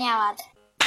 धन्यवाद।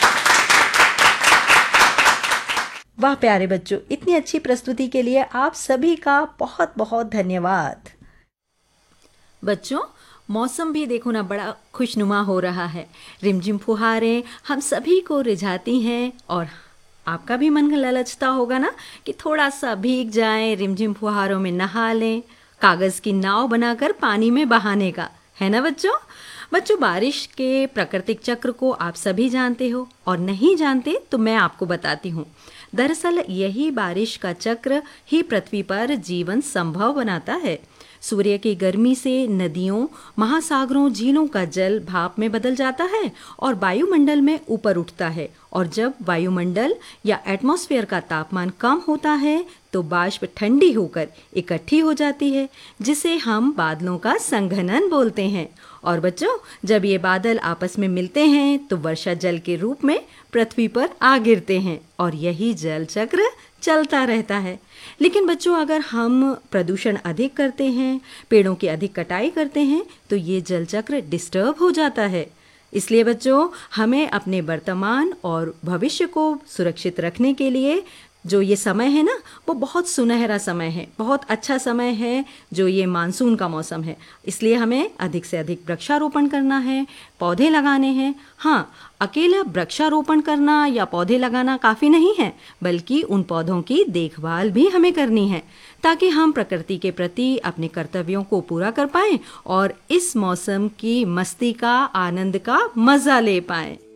वाह प्यारे बच्चों, इतनी अच्छी प्रस्तुति के लिए आप सभी का बहुत बहुत धन्यवाद। बच्चों, मौसम भी देखो ना बड़ा खुशनुमा हो रहा है। रिमझिम फुहारें हम सभी को रिझाती हैं और आपका भी मन ललचता होगा ना कि थोड़ा सा भीग जाएं, रिमझिम फुहारों में नहा लें, कागज़ की नाव बनाकर पानी में बहाने का, है ना बच्चों? बच्चों, बारिश के प्राकृतिक चक्र को आप सभी जानते हो और नहीं जानते तो मैं आपको बताती हूँ। दरअसल यही बारिश का चक्र ही पृथ्वी पर जीवन संभव बनाता है। सूर्य की गर्मी से नदियों, महासागरों, झीलों का जल भाप में बदल जाता है और वायुमंडल में ऊपर उठता है, और जब वायुमंडल या एटमॉस्फेयर का तापमान कम होता है तो बाष्प ठंडी होकर इकट्ठी हो जाती है, जिसे हम बादलों का संघनन बोलते हैं। और बच्चों, जब ये बादल आपस में मिलते हैं तो वर्षा जल के रूप में पृथ्वी पर आ गिरते हैं और यही जल चक्र चलता रहता है। लेकिन बच्चों, अगर हम प्रदूषण अधिक करते हैं, पेड़ों की अधिक कटाई करते हैं तो ये जल चक्र डिस्टर्ब हो जाता है। इसलिए बच्चों, हमें अपने वर्तमान और भविष्य को सुरक्षित रखने के लिए जो ये समय है ना, वो बहुत सुनहरा समय है, बहुत अच्छा समय है जो ये मानसून का मौसम है। इसलिए हमें अधिक से अधिक वृक्षारोपण करना है, पौधे लगाने हैं। हाँ, अकेला वृक्षारोपण करना या पौधे लगाना काफ़ी नहीं है, बल्कि उन पौधों की देखभाल भी हमें करनी है ताकि हम प्रकृति के प्रति अपने कर्तव्यों को पूरा कर पाएं और इस मौसम की मस्ती का, आनंद का मज़ा ले पाएं।